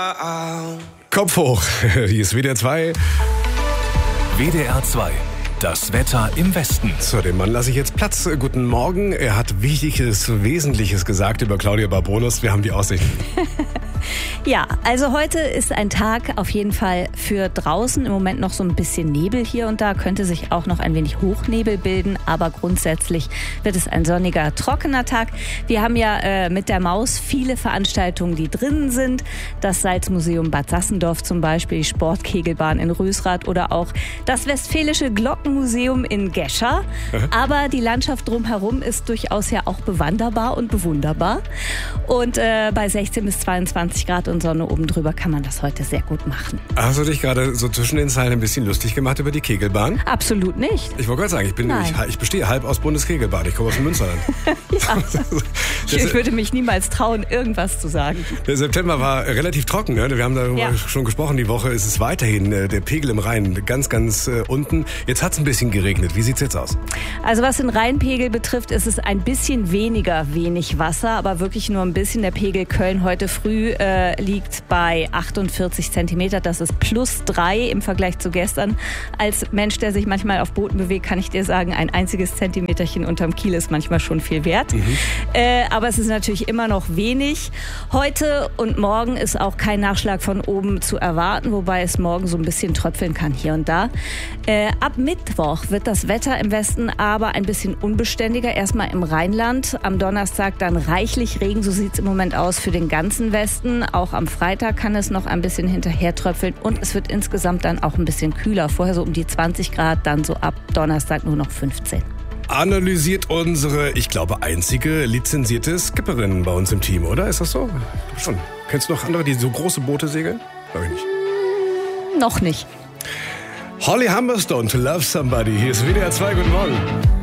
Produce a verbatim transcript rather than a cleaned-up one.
Kopf hoch, hier ist W D R zwei. W D R zwei, das Wetter im Westen. So, dem Mann lasse ich jetzt Platz. Guten Morgen. Er hat Wichtiges, Wesentliches gesagt über Claudia Barbonus. Wir haben die Aussichten. Ja, also heute ist ein Tag auf jeden Fall für draußen. Im Moment noch so ein bisschen Nebel hier und da, könnte sich auch noch ein wenig Hochnebel bilden, aber grundsätzlich wird es ein sonniger, trockener Tag. Wir haben ja äh, mit der Maus viele Veranstaltungen, die drinnen sind. Das Salzmuseum Bad Sassendorf zum Beispiel, die Sportkegelbahn in Rösrath oder auch das Westfälische Glockenmuseum in Gescher. Mhm. Aber die Landschaft drumherum ist durchaus ja auch bewanderbar und bewunderbar. Und äh, bei sechzehn bis zweiundzwanzig Grad und Sonne oben drüber kann man das heute sehr gut machen. Hast du dich gerade so zwischen den Zeilen ein bisschen lustig gemacht über die Kegelbahn? Absolut nicht. Ich wollte gerade sagen, ich, bin, ich, ich bestehe halb aus Bundeskegelbahn. Ich komme aus dem Münsterland. Ja. Ich würde mich niemals trauen, irgendwas zu sagen. Der September war relativ trocken. Ne? Wir haben darüber ja. schon gesprochen. Die Woche ist es weiterhin äh, der Pegel im Rhein ganz, ganz äh, unten. Jetzt hat es ein bisschen geregnet. Wie sieht es jetzt aus? Also was den Rheinpegel betrifft, ist es ein bisschen weniger wenig Wasser, aber wirklich nur ein bisschen. Der Pegel Köln heute früh äh, liegt bei achtundvierzig Zentimeter. Das ist plus drei im Vergleich zu gestern. Als Mensch, der sich manchmal auf Booten bewegt, kann ich dir sagen, ein einziges Zentimeterchen unterm Kiel ist manchmal schon viel wert. Mhm. Äh, aber es ist natürlich immer noch wenig. Heute und morgen ist auch kein Nachschlag von oben zu erwarten, wobei es morgen so ein bisschen tröpfeln kann hier und da. Äh, ab Mittwoch wird das Wetter im Westen aber ein bisschen unbeständiger. Erstmal im Rheinland. Am Donnerstag dann reichlich Regen. So sieht es im Moment aus für den ganzen Westen. Auch am Freitag kann es noch ein bisschen hinterher tröpfeln. Und es wird insgesamt dann auch ein bisschen kühler. Vorher so um die zwanzig Grad, dann so ab Donnerstag nur noch fünfzehn. Analysiert unsere, ich glaube, einzige lizenzierte Skipperin bei uns im Team, oder? Ist das so? Schon. Kennst du noch andere, die so große Boote segeln? Glaube ich nicht. Noch nicht. Holly Humberstone, To Love Somebody. Hier ist W D R zwei. Guten Morgen.